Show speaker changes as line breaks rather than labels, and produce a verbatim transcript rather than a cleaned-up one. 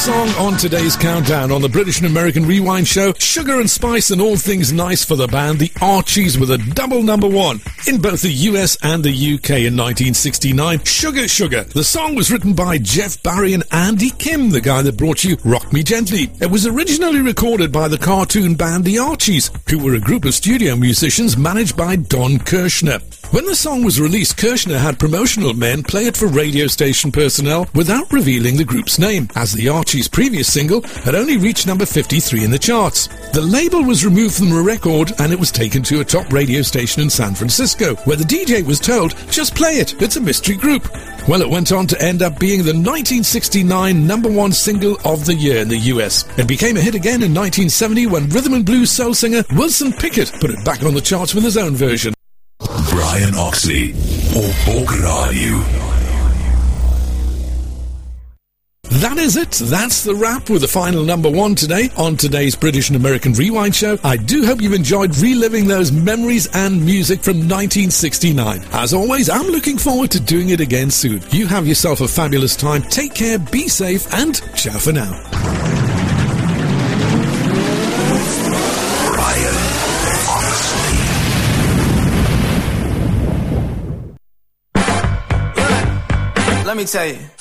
Song on today's countdown on the British and American Rewind show, Sugar and Spice and All Things Nice for the band, the Archies, with a double number one in both the U S and the U K in nineteen sixty-nine. Sugar Sugar. The song was written by Jeff Barry and Andy Kim, the guy that brought you Rock Me Gently. It was originally recorded by the cartoon band the Archies, who were a group of studio musicians managed by Don Kirshner. When the song was released, Kirshner had promotional men play it for radio station personnel without revealing the group's name, as the Archies' previous single had only reached number fifty-three in the charts. The label was removed from the record and it was taken to a top radio station in San Francisco, where the D J was told, just play it, it's a mystery group. Well, it went on to end up being the nineteen sixty-nine number one single of the year in the U S. It became a hit again in nineteen seventy when rhythm and blues soul singer Wilson Pickett put it back on the charts with his own version.
Brian Oxley, op Bok Radio.
That is it. That's the wrap with the final number one today on today's British and American Rewind show. I do hope you've enjoyed reliving those memories and music from nineteen sixty-nine. As always, I'm looking forward to doing it again soon. You have yourself a fabulous time. Take care, be safe, and ciao for now.
Brian Oxley.
Let me tell you.